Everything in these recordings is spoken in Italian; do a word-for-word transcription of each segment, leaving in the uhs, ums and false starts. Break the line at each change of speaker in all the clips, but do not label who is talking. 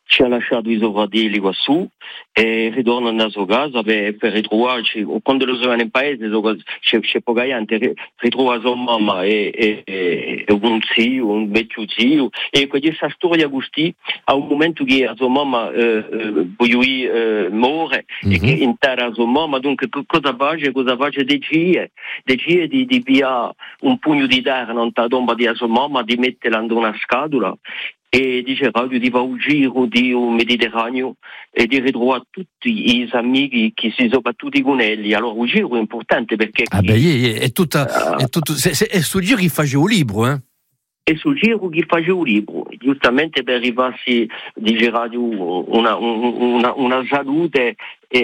ci ha lasciato i sovratelli qua su e ritorna nella sua casa per, per ritrovarci. Quando lo sono in paese c'è, c'è poca gente, ritrova sua mamma e, e, e, e un zio, un vecchio zio, e questa storia così a un momento che la sua mamma eh, poi eh, muore mm-hmm. e che intera sua mamma, dunque cosa face? Cosa face? Decide, decide di, di via un pugno di terra non la tomba di sua mamma, di metterla in una scatola e dice radio di fare un giro di un Mediterraneo e di ritrovare tutti i amici che si sono battuti con lui. Allora un giro è importante perché
ah beh, è tutta uh, è tutto è, è sul giro che faceva un libro eh?
È sul giro che faceva un libro giustamente per arrivarsi dice radio una, una, una salute e,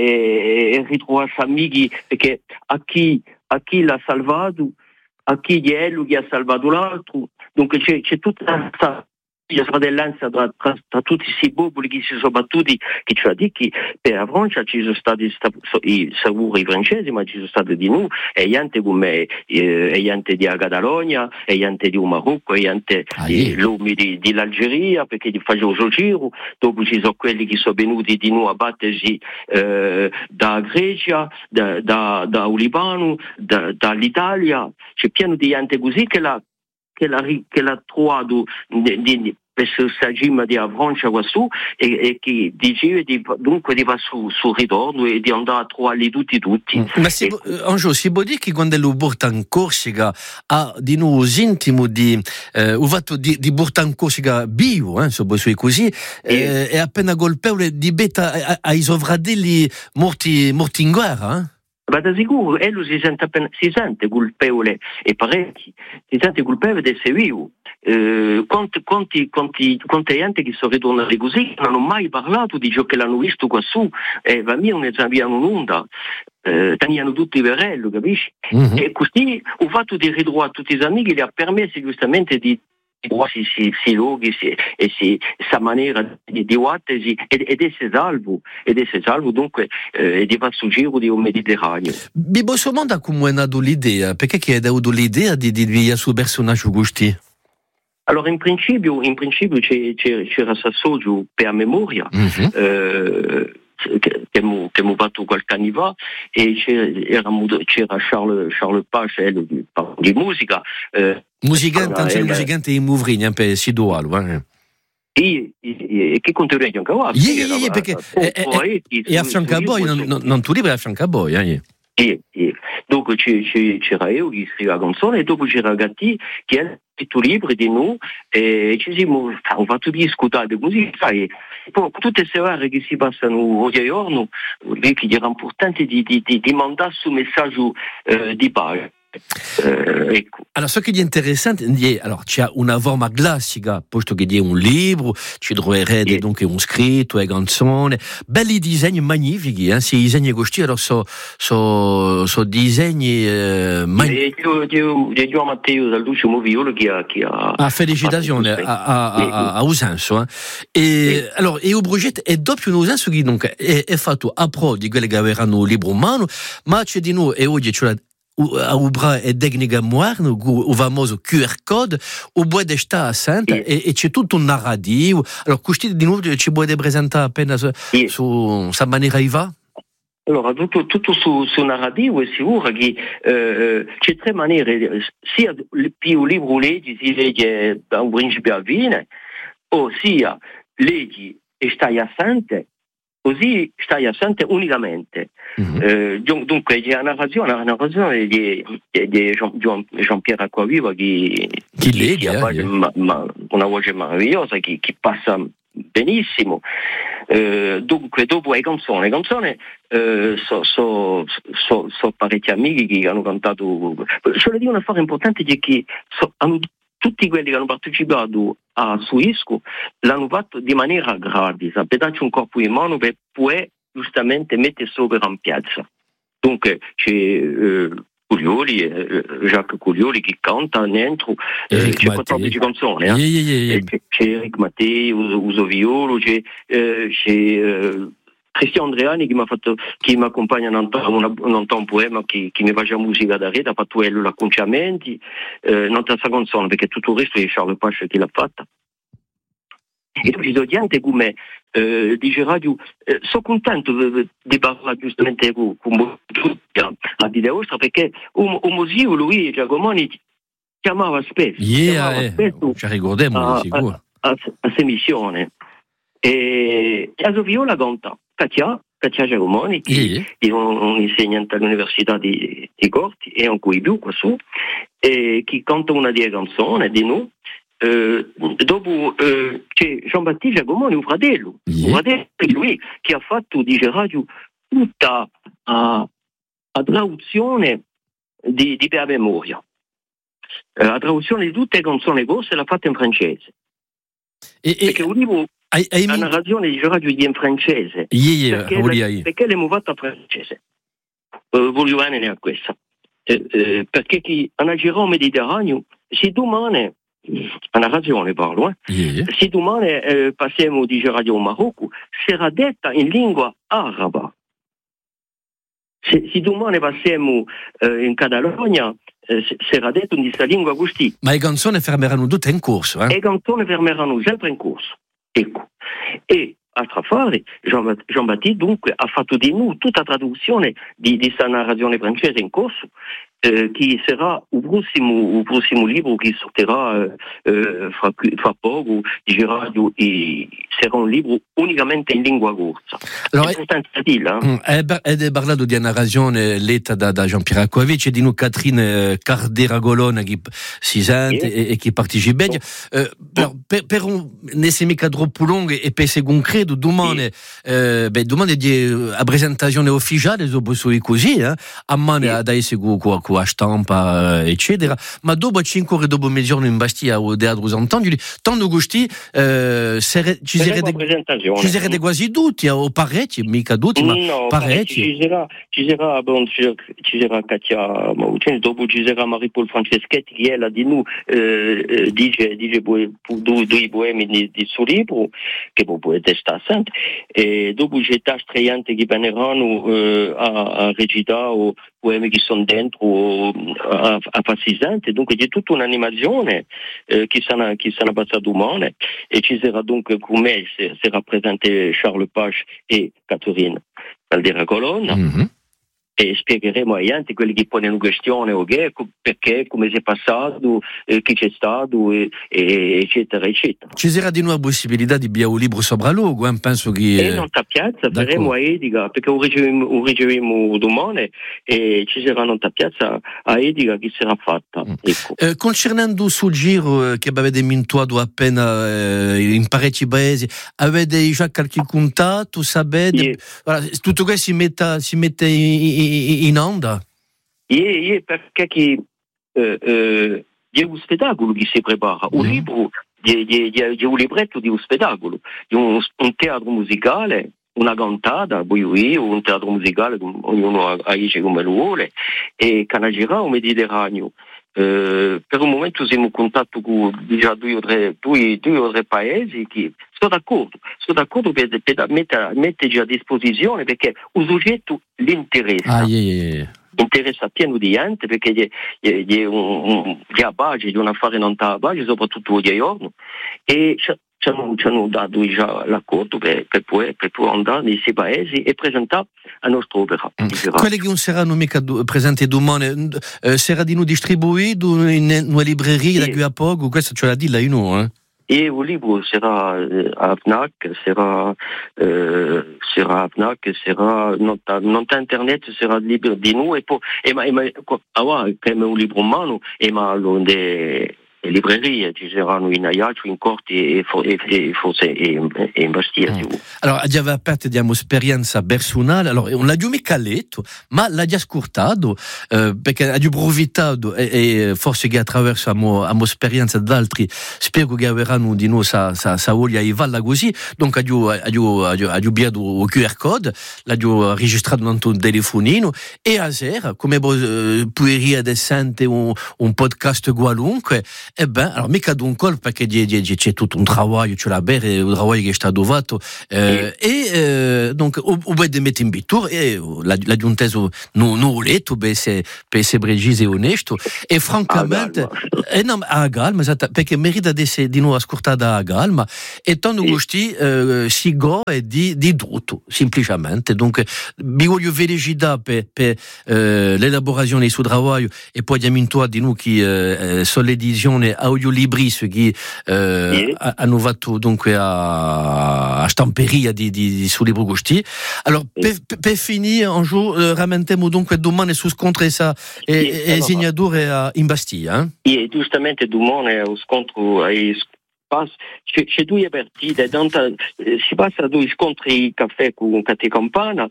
e ritrovare amici perché a chi, a chi l'ha salvato a chi è lui che ha salvato l'altro, dunque c'è, c'è tutta questa la fratellanza tra, tra, tra tutti questi popoli che si sono battuti, che cioè di che per la Francia ci sono stati sta, so, i, i francesi, ma ci sono stati di noi, e gente come eh, gente di Catalogna, e gente di Marocco, e gente ah, yeah. l'uomo di, di l'Algeria, perché facevano il giro, dopo ci sono quelli che sono venuti di noi a battersi eh, da Grecia, da, da, da Libano, da, dall'Italia, c'è pieno di gente così che la che l'ha, che l'ha trovato di, di, questo regime di Francia qua su e, e che diceva di, dunque di va su, su ritorno e di andare a trovarli tutti tutti.
Mm. Ma si, e, Angelo, si può dire che quando lo porta in Corsica ha di nuovo intimo di eh, un fatto di, di portare in Corsica bio, eh, so così, eh, è appena colpevole di beta ai sovratelli morti, morti in guerra, eh?
Ma da sicuro, lui si sente, appena, si sente colpevole e parecchi, si sente colpevole di essere vivo. Eh, quanti, quanti, quanti, quante gente che sono ritornati così non hanno mai parlato di ciò che l'hanno visto qua su, e va via non abbiamo un'onda, eh, tenivano tutti i verelli, capisci? Mm-hmm. E così il fatto di ritrovare tutti gli amici gli ha permesso giustamente di si, si, si loghi si, e si sa maniera di, di wattersi ed, ed essere salvo ed essere salvo dunque eh, di fare sul giro di un Mediterraneo.
Mi posso domandare come è nata l'idea, perché chi ha dato l'idea di, di via sul personaggio Gusti?
Allora in principio, in principio c'era, c'era Sassoggio per memoria mm-hmm. eh, che abbiamo fatto qualche anno fa e c'era, c'era Charles, Charles Pache di, di musica eh,
musicante, anzi il musicante di Mouvrini per Sidoalo eh.
E, e, e che contenuti anche qua?
Sì, sì, perché e a Francaboi non, non tu libri a Francaboi eh.
Sì, sì. Dopo c'era io che scriveva la canzone e dopo c'era Gatti che ha scritto libri di noi e ci siamo fatto discutere di musica e poi tutte queste cose che si passano oggi giorno che era importante di, di, di, di mandare su messaggio eh, di pace. Eh, ecco.
Allora, so che è interessante, allora, c'è una forma classica, posto che è un libro, ci troverete sì. dunque un scritto e canzone, belli disegni magnifici, eh? Se i disegni così, allora sono so, so disegni eh, magnifici.
Io a Matteo da Lucio Moviolo che ha... Che ha
ah, felicitazioni a un senso. Eh? E, sì. Allora, e il progetto è doppio un senso che dunque, è, è fatto a pro di quelli che avranno il libro in mano, ma c'è di noi, e oggi c'è a ubra e tecnica moderna, o famoso Q R code, o può stare assente e, e c'è tutto un narrativo. Allora, questo di nuovo ci può presentare appena su, sì. su sa maniera i va?
Allora, tutto, tutto su, su narrativo è sicuro che eh, c'è tre maniere, sia più libro leggi, si legge da un principio a fine, o sia leggi e stai assente, così stai assente unicamente. Mm-hmm. Eh, dunque c'è una narrazione, una narrazione di, di, di Jean, Jean-Pierre Acquaviva che,
che legge,
che ha
eh,
ma, ma, una voce meravigliosa che, che passa benissimo. Eh, dunque dopo le canzoni, le canzoni eh, so, so, so, so parecchi amici che hanno cantato. Solo dire una cosa importante è che so, hanno tutti quelli che hanno partecipato a Suisco l'hanno fatto di maniera gratis, per darci un corpo in mano per poter giustamente mettere sopra in piazza. Dunque c'è eh, Cuglioli, eh, Jacques Cuglioli che canta dentro, eh, c'è quattordici canzoni, eh?
yeah, yeah, yeah.
c'è, c'è Eric Matteo, Uso Violo, c'è, eh, c'è eh, Cristian Andreani che mi ha fatto, che mi accompagna in un poema che, che mi faceva musica da rete, ha fatto quello l'acconciamenti, eh, non terza canzone perché tutto il resto è Charles Pache che l'ha fatta. E tu ci sono gente come eh, dice radio, eh, sono contento di parlare giustamente con, con tutti a di vostra perché un, un museo lui Giacomoni chiamava spesso,
yeah,
chiamava
eh,
spesso
ci ricordiamo
a,
di sicuro.
a, a, a se missione e, e a Sofia la conta Katia, Katia Giacomoni che
Yeah.
è un, un insegnante all'università di, di Corti e un qui qua su e che canta una di canzoni di noi. Eh, dopo eh, c'è Jean-Baptiste Giacomoni, un fratello,
Yeah.
un fratello lui che ha fatto di radio tutta a, a traduzione di, di per memoria. Eh, la traduzione di tutte le canzoni corse l'ha fatta in francese.
E, e,
perché un libro,
hai, hai
la narrazione di radio è in francese.
Yeah, yeah,
perché,
volia,
la,
yeah.
perché l'abbiamo fatta in francese. Eh, voglio bene a questa. Eh, eh, perché chi a girare Mediterraneo si domani a narrazione parlo, eh?
Yeah.
Se domani eh, passiamo di radio Marocco, sarà detta in lingua araba. Se, se domani passiamo eh, in Catalogna, eh, sarà detto in questa lingua così.
Ma le canzoni fermeranno tutte in corso, eh?
E le canzoni fermeranno sempre in corso. Ecco. E altra fare, Jean, Jean-Baptiste dunque ha fatto di noi tutta la traduzione di questa narrazione francese in corso, eh, che sarà il prossimo, il prossimo libro che sortirà eh, fra, fra poco di radio e sarà un libro unicamente in lingua corsa.
Allora,
è importante dirlo. Eh?
Ed è parlato di una narrazione letta da, da Jean-Pierre Acquavici e di noi Catherine Cardera-Golona che si sente yeah. e, e che partecipa. Oh. Eh, oh. Per, per un ne si mica troppo lungo e per secondo credo domani yeah. eh, beh, domani di la presentazione ufficiale dopo sui così eh, a mano yeah. adesso con la stampa eccetera, ma dopo cinque ore dopo mezzogiorno in Bastia o di altri entenduli tanto gusti eh, ci sarebbe quasi tutti o parecchi mica tutti ma
no,
parecchi
ci sarà ci sarà bon, ci sarà Katia Maucen, dopo ci sarà Marie-Paul Franceschetti che è la di noi eh, dice dice due due poemi di, di suo libro che può essere stasante e dopo c'è Tastraiante che verranno eh, a, a recitare o poemi che sono dentro a, a Passisante, dunque c'è tutta un'animazione eh, che sarà che sarà passata domani e ci sarà dunque come se, se rappresente Charles Page e Catherine Caldera-Colonna. Mm-hmm. E spiegheremo agli altri quelli che pongono questione okay, perché, come si è passato, eh, chi c'è stato, e, e, eccetera, eccetera.
Ci sarà di nuovo la possibilità di abbiare un libro sopra luogo, eh? Penso che...
E non a piazza, faremo a Ediga, perché lo riceviamo domani e ci sarà non a piazza a Ediga che sarà fatta. Mm. Ecco.
Eh, concernendo sul giro eh, che avete mintuato appena eh, in parecchi paesi, avete già qualche contatto, sapete? Yeah. Voilà, tutto questo si mette, si mette in in onda?
Yeah, yeah, perché che eh, eh, c'è un spettacolo che si prepara, un mm. libro, c'è un libretto di un spettacolo, di un, un teatro musicale, una cantata, poi io, un teatro musicale, ognuno agisce come lo vuole, e che girerà al Mediterraneo. Eh, per un momento siamo in contatto con già due o tre, due, due o tre paesi che sono d'accordo, sono d'accordo per, per mettere, metterci a disposizione perché il soggetto l'interessa. Ah, yeah, yeah. Interessa pieno di gente perché è a base di un affare non a base, soprattutto di giorno, e ci hanno, ci hanno dato già l'accordo per, per, poter, per poter andare nei sei paesi e presentare la nostra opera.
Mm. Quelli che non saranno mica presenti domani, eh, sarà di noi distribuito in una libreria sì. da qui a poco, questo ce l'ha dit là in noi, eh?
E il libro sarà a Fnac, sarà, eh, sarà a Fnac, sarà non a internet, sarà libero di noi e poi e ma, e ma ah, come un libro in mano e ma le librerie ci saranno in Ajaccio, in Corti e, e, e forse e, e in Bastia. Mm.
Allora, abbiamo aperto di un'esperienza personale, allora, non l'ha già mica letto, ma l'ha già ascoltato, eh, perché ha già approfittato e, e forse che attraverso un'esperienza d'altri, spero che avranno di noi sa, sa, sa voglia e valla così, donc ha già abbiato il Q R code, l'ha già registrato nel tuo telefonino e a sera, come eh, puoi decente un, un podcast qualunque, eh ben, alors mica d'un col perché c'è tutto un lavoro, c'è la bere, un lavoro che è stato fatto, eh, sì. E eh, donc au bout de mettere in bittur e la, la giunteso non no letto per essere per essere precisi e onesto e francamente eh, no, a Galma esatto, perché merita di essere di nuovo ascoltata a Galma e tanto sì. Gusti eh, si go e di, di tutto semplicemente donc vi voglio felicitare per, per eh, l'elaborazione del suo lavoro e poi diamo in tua di noi che eh, sono l'edizione audiolibris che eh, sì. hanno fatto dunque a, a stamperia di, di, di su libro Gusti. Alors sì. per, per finire un giorno eh, rammentiamo dunque domani su scontro sa e, sì, e segnatore a in Bastiglia eh?
Sì, giustamente domani lo scontro ai c'è, c'è due partite, tanto, eh, si passa due scontri caffè con Cate Campana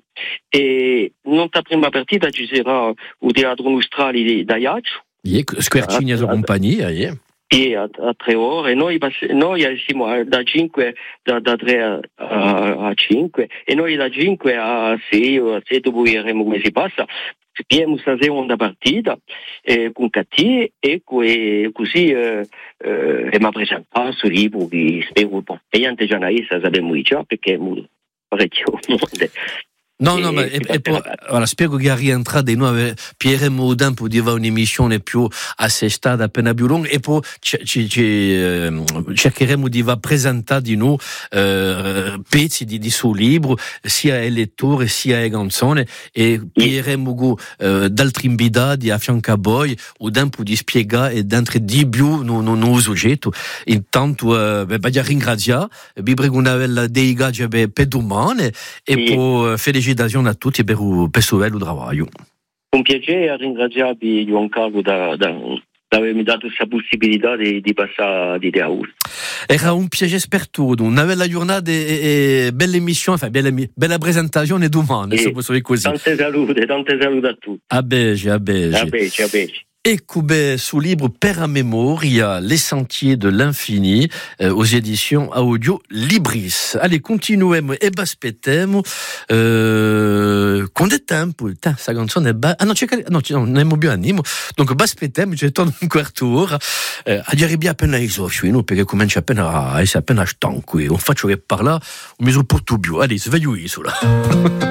e nella prima partita ci sarà il teatro Nostrali da Iaccio.
Yeah, Squercini e compagnia, yeah.
E a, a tre ore, noi, noi siamo da cinque, da, da tre a, a cinque e noi da cinque a sei o a sette vedremo come si passa. Abbiamo la seconda partita eh, con Cattier e così eh, eh, abbiamo presentato il libro che spero e anche già sappiamo già perché è parecchio mondo.
No, no, ma e, e poi, allora, spiego che rientra di nuovo Pierre Moudin per dire un'emissione più assestata, appena più lunga, e poi ci, ci, ci, eh, cercheremo di presentare di noi eh, pezzi di, di suo libro, sia ai lettori sia ai canzoni, e chiederemo eh, d'altri invitati a fianco a voi, o tempo di spiegare e dentro di più no, no, no soggetto. Intanto, eh, voglio ringraziare, vi prego una bella deiga per domani, e poi felicitare a tutti per questo bello lavoro.
Un piacere ringraziarvi Juan Carlo da, da, da avermi dato questa possibilità di, di passare di te a voi.
Era un piacere per tutti, una bella giornata e, e bella emissione, enfin, bella, bella presentazione domani, se posso dire così.
Tante salute, tante salute a tutti.
A bege, a bege.
A bege, a bege.
Écoubet sous libre per a memoria, Les Sentiers de l'Infini, euh, aux éditions Audio Libris. Allez, continuemos e baspetemo, euh, con del tempo, ta, sa canzone è ba- ah no, c'è, no, c'è, no, non abbiamo più animo, donc baspetemo, c'è torno un quarto ora, eh, arrivi appena ai soffi, no, perché comincia appena a essere appena stanco, non faccio che parlare, mi sono portato più, allez, sveglio isola.